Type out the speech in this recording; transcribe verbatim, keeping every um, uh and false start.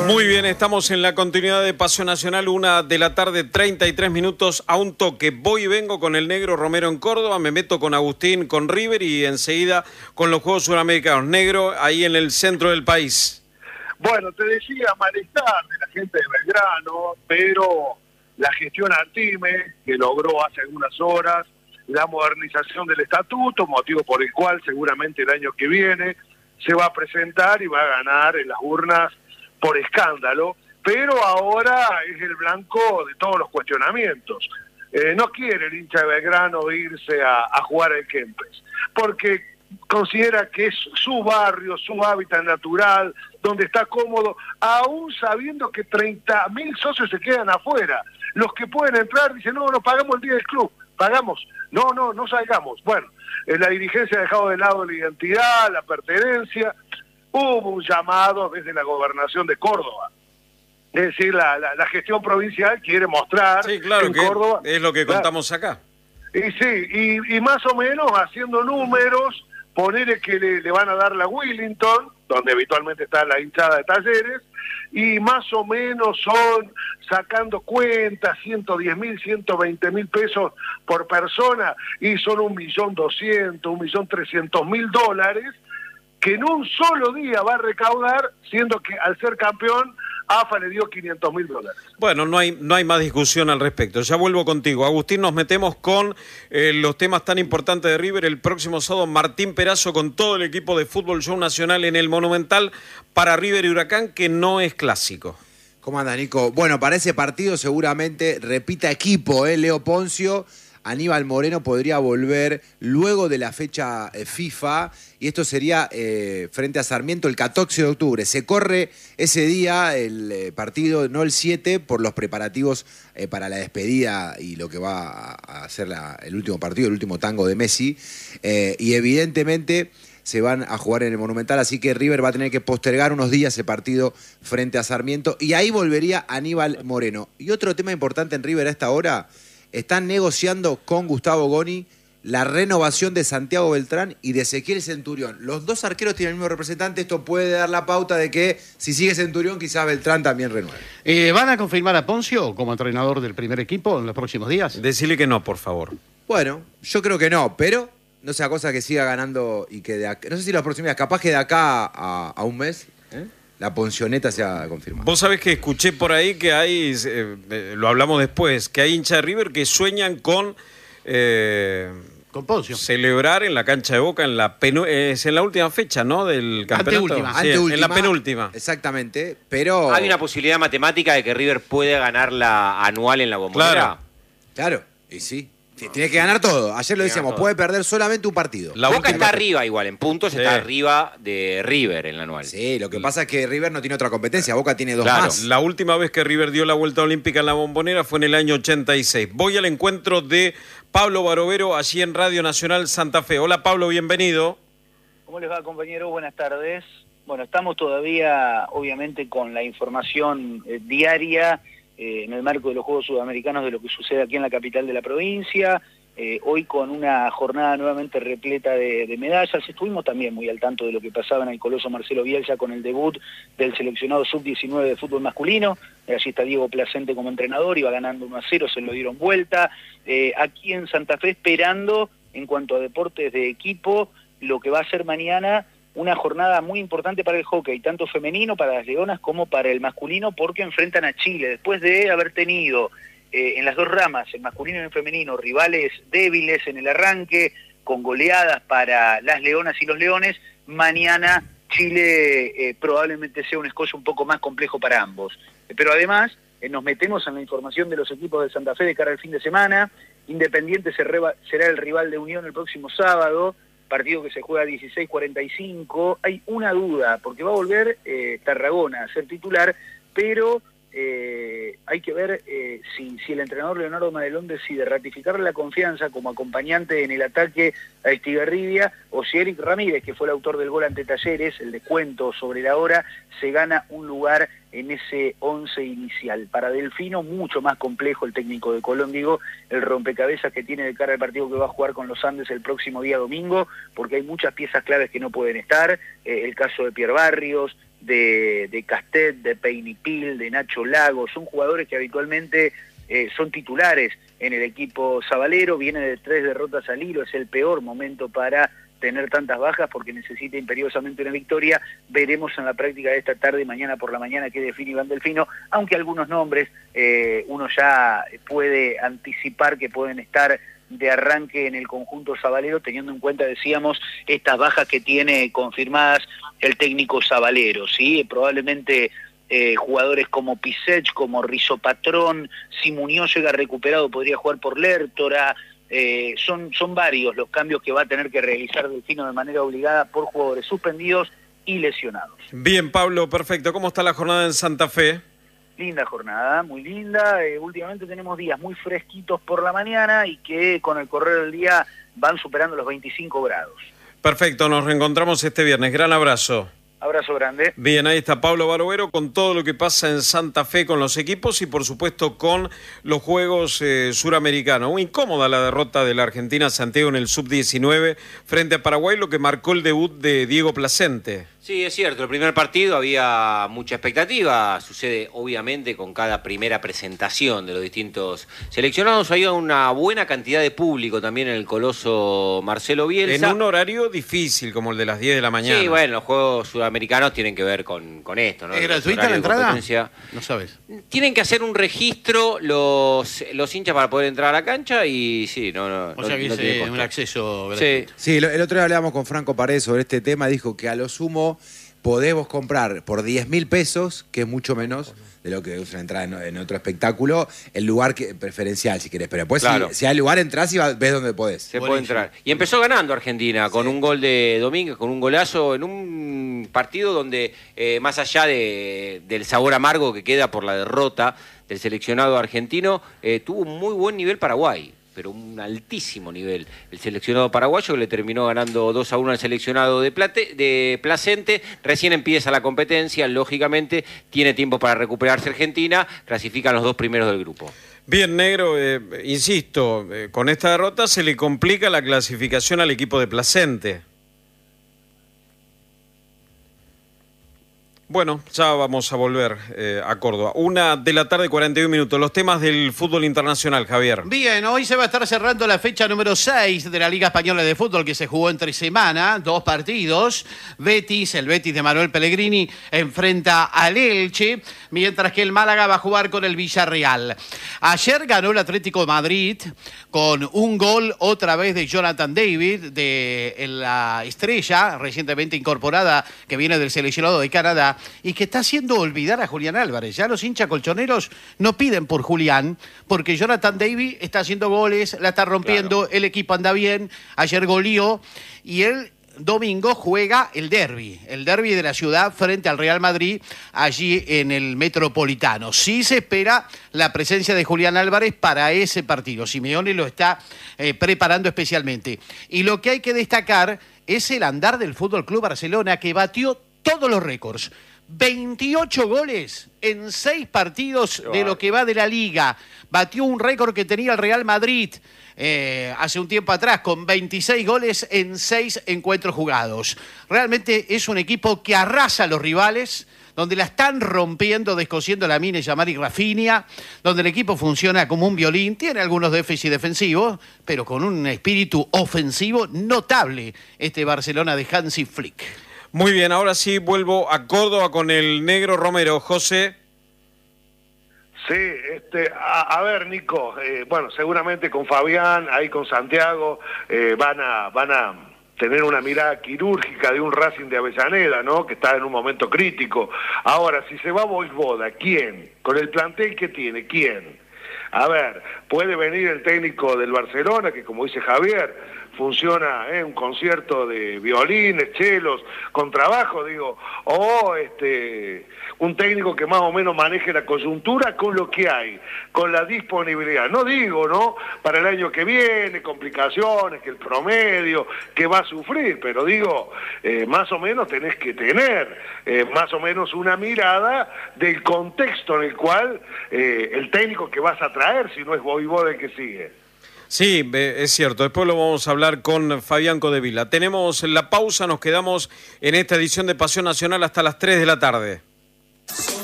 Muy bien, estamos en la continuidad de Pasión Nacional, una de la tarde, treinta y tres minutos, a un toque. Voy y vengo con el Negro Romero en Córdoba, me meto con Agustín, con River y enseguida con los Juegos Suramericanos. Negro, ahí en el centro del país. Bueno, te decía, malestar de la gente de Belgrano, pero la gestión Artime, que logró hace algunas horas la modernización del estatuto, motivo por el cual seguramente el año que viene se va a presentar y va a ganar en las urnas por escándalo, pero ahora es el blanco de todos los cuestionamientos. Eh, no quiere el hincha de Belgrano irse a, a jugar al Kempes, porque considera que es su barrio, su hábitat natural, donde está cómodo, aún sabiendo que treinta mil socios se quedan afuera. Los que pueden entrar dicen, no, no pagamos el día del club, pagamos, no, no, no salgamos. Bueno, eh, la dirigencia ha dejado de lado la identidad, la pertenencia. Hubo un llamado desde la gobernación de Córdoba. Es decir, la, la, la gestión provincial quiere mostrar sí, claro, que en que Córdoba... es lo que contamos claro, acá. Y sí, y, y más o menos haciendo números, ponerle que le, le van a dar la Willington, donde habitualmente está la hinchada de Talleres, y más o menos son, sacando cuentas, ciento diez mil, ciento veinte mil pesos por persona, y son un millón doscientos, un millón trescientos mil dólares, que en un solo día va a recaudar, siendo que al ser campeón, A F A le dio quinientos mil dólares. Bueno, no hay, no hay más discusión al respecto. Ya vuelvo contigo. Agustín, nos metemos con eh, los temas tan importantes de River. El próximo sábado, Martín Perazo con todo el equipo de Fútbol Show Nacional en el Monumental para River y Huracán, que no es clásico. ¿Cómo anda, Nico? Bueno, para ese partido seguramente repita equipo, ¿eh? Leo Poncio. Aníbal Moreno podría volver luego de la fecha eh, FIFA, y esto sería eh, frente a Sarmiento el catorce de octubre. Se corre ese día el eh, partido, no el siete, por los preparativos eh, para la despedida y lo que va a, a ser la, el último partido, el último tango de Messi. Eh, y evidentemente se van a jugar en el Monumental, así que River va a tener que postergar unos días ese partido frente a Sarmiento, y ahí volvería Aníbal Moreno. Y otro tema importante en River a esta hora: están negociando con Gustavo Goni la renovación de Santiago Beltrán y de Ezequiel Centurión. Los dos arqueros tienen el mismo representante. Esto puede dar la pauta de que si sigue Centurión, quizás Beltrán también renueve. Eh, ¿Van a confirmar a Poncio como entrenador del primer equipo en los próximos días? Decirle que no, por favor. Bueno, yo creo que no, pero no sea cosa que siga ganando y que de acá, no sé si las próximas, capaz que de acá a, a un mes, ¿eh? La Poncioneta se ha confirmado. Vos sabés que escuché por ahí que hay, eh, eh, lo hablamos después, que hay hinchas de River que sueñan con, eh, con Poncio. Celebrar en la cancha de Boca en la penu eh, es en la última fecha, ¿no? Del campeonato. Anteúltima. Sí, Anteúltima, en la penúltima. Exactamente, pero... ¿Hay una posibilidad matemática de que River puede ganar la anual en la Bombonera? Claro. Claro, y sí. Tiene que ganar todo. Ayer lo decíamos, todo. puede perder solamente un partido. La Boca última... está arriba igual, en puntos Sí. está arriba de River en la anual. Sí, lo que pasa es que River no tiene otra competencia, Boca tiene dos Claro. más. La última vez que River dio la vuelta olímpica en la Bombonera fue en el año ochenta y seis. Voy al encuentro de Pablo Barovero allí en Radio Nacional Santa Fe. Hola Pablo, bienvenido. ¿Cómo les va, compañero? Buenas tardes. Bueno, estamos todavía, obviamente, con la información eh, diaria eh, en el marco de los Juegos Sudamericanos de lo que sucede aquí en la capital de la provincia. Eh, hoy con una jornada nuevamente repleta de, de medallas. Estuvimos también muy al tanto de lo que pasaba en el Coloso Marcelo Bielsa con el debut del seleccionado sub diecinueve de fútbol masculino. Eh, allí está Diego Placente como entrenador, iba ganando uno a cero, se lo dieron vuelta. Eh, aquí en Santa Fe esperando, en cuanto a deportes de equipo, lo que va a ser mañana una jornada muy importante para el hockey, tanto femenino para las Leonas como para el masculino, porque enfrentan a Chile, después de haber tenido eh, en las dos ramas, el masculino y el femenino, rivales débiles en el arranque, con goleadas para las Leonas y los Leones. Mañana Chile eh, probablemente sea un escollo un poco más complejo para ambos. Eh, pero además eh, nos metemos en la información de los equipos de Santa Fe de cara al fin de semana. Independiente será el rival de Unión el próximo sábado, partido que se juega a dieciséis cuarenta y cinco. Hay una duda, porque va a volver eh, Tarragona a ser titular, pero eh, hay que ver eh, si, si el entrenador Leonardo Madelón decide ratificarle la confianza como acompañante en el ataque a Estigarribia, o si Eric Ramírez, que fue el autor del gol ante Talleres, el descuento sobre la hora, se gana un lugar en ese once inicial. Para Delfino, mucho más complejo el técnico de Colón, digo, el rompecabezas que tiene de cara al partido que va a jugar con los Andes el próximo día domingo, porque hay muchas piezas claves que no pueden estar, eh, el caso de Pierre Barrios, de, de Castet, de Peinipil, de Nacho Lago, son jugadores que habitualmente eh, son titulares en el equipo sabalero, viene de tres derrotas al hilo, es el peor momento para tener tantas bajas porque necesita imperiosamente una victoria. Veremos en la práctica de esta tarde y mañana por la mañana qué define Iván Delfino, aunque algunos nombres eh, uno ya puede anticipar que pueden estar de arranque en el conjunto sabalero, teniendo en cuenta, decíamos, estas bajas que tiene confirmadas el técnico sabalero, ¿sí? Probablemente eh, jugadores como Pisech, como Rizo Patrón, si Muñoz llega recuperado podría jugar por Lertora. Eh, son, son varios los cambios que va a tener que realizar Delfino de manera obligada por jugadores suspendidos y lesionados. Bien, Pablo, perfecto. ¿Cómo está la jornada en Santa Fe? Linda jornada, muy linda. Eh, últimamente tenemos días muy fresquitos por la mañana y que con el correr del día van superando los veinticinco grados. Perfecto, nos reencontramos este viernes. Gran abrazo. Abrazo grande. Bien, ahí está Pablo Barovero con todo lo que pasa en Santa Fe con los equipos y por supuesto con los Juegos eh, Suramericanos. Muy incómoda la derrota de la Argentina Santiago en el sub diecinueve frente a Paraguay, lo que marcó el debut de Diego Placente. Sí, es cierto, el primer partido había mucha expectativa, sucede obviamente con cada primera presentación de los distintos seleccionados, había una buena cantidad de público también en el coloso Marcelo Bielsa. En un horario difícil como el de las diez de la mañana. Sí, bueno, los Juegos Sudamericanos tienen que ver con, con esto, ¿no? ¿Es gratuita la entrada? No sabes. Tienen que hacer un registro los, los hinchas para poder entrar a la cancha y sí, no, no. O no, sea que no es tiene eh, costo. un acceso gratuito. Sí. Sí, el otro día hablábamos con Franco Paredes sobre este tema, dijo que a lo sumo podemos comprar por diez mil pesos, que es mucho menos de lo que es una entrada en, en otro espectáculo, el lugar que, preferencial, si querés. Pero después, Claro. si, si hay lugar, entrás y va- ves dónde podés. Se Buenísimo. puede entrar. Y empezó ganando Argentina con Sí. un gol de Domínguez, con un golazo en un partido donde, eh, más allá de, del sabor amargo que queda por la derrota del seleccionado argentino, eh, tuvo un muy buen nivel Paraguay, pero un altísimo nivel. El seleccionado paraguayo que le terminó ganando dos a uno al seleccionado de, Plate, de Placente. Recién empieza la competencia, lógicamente tiene tiempo para recuperarse Argentina, clasifican los dos primeros del grupo. Bien, Negro, eh, insisto, eh, con esta derrota se le complica la clasificación al equipo de Placente. Bueno, ya vamos a volver eh, a Córdoba. Una de la tarde, cuarenta y un minutos. Los temas del fútbol internacional, Javier. Bien, hoy se va a estar cerrando la fecha número seis de la Liga Española de Fútbol que se jugó entre semana, dos partidos. Betis, el Betis de Manuel Pellegrini, enfrenta al Elche, mientras que el Málaga va a jugar con el Villarreal. Ayer ganó el Atlético de Madrid con un gol otra vez de Jonathan David, de la estrella recientemente incorporada que viene del seleccionado de Canadá, y que está haciendo olvidar a Julián Álvarez. Ya los hinchas colchoneros no piden por Julián, porque Jonathan David está haciendo goles, la está rompiendo, claro. El equipo anda bien, ayer goleó, y el domingo juega el derbi, el derbi de la ciudad frente al Real Madrid, allí en el Metropolitano. Sí se espera la presencia de Julián Álvarez para ese partido. Simeone lo está eh, preparando especialmente. Y lo que hay que destacar es el andar del Fútbol Club Barcelona, que batió todos los récords. veintiocho goles en seis partidos de lo que va de la Liga. Batió un récord que tenía el Real Madrid eh, hace un tiempo atrás, con veintiséis goles en seis encuentros jugados. Realmente es un equipo que arrasa a los rivales, donde la están rompiendo, descosiendo la mina Yamal y Rafinha, donde el equipo funciona como un violín, tiene algunos déficits defensivos, pero con un espíritu ofensivo notable este Barcelona de Hansi Flick. Muy bien, ahora sí vuelvo a Córdoba con el Negro Romero. José. Sí, este, a, a ver, Nico, eh, bueno, seguramente con Fabián, ahí con Santiago, eh, van a van a tener una mirada quirúrgica de un Racing de Avellaneda, ¿no? Que está en un momento crítico. Ahora, si se va Boisboda, ¿quién? Con el plantel que tiene, ¿quién? A ver, puede venir el técnico del Barcelona, que como dice Javier, funciona eh, un concierto de violines, chelos, con trabajo, digo, o este un técnico que más o menos maneje la coyuntura con lo que hay, con la disponibilidad. No digo, ¿no? Para el año que viene, complicaciones, que el promedio, que va a sufrir, pero digo, eh, más o menos tenés que tener eh, más o menos una mirada del contexto en el cual eh, el técnico que vas a traer, si no es Voivoda el que sigue. Sí, es cierto. Después lo vamos a hablar con Fabián Codevila. Tenemos la pausa, nos quedamos en esta edición de Pasión Nacional hasta las tres de la tarde.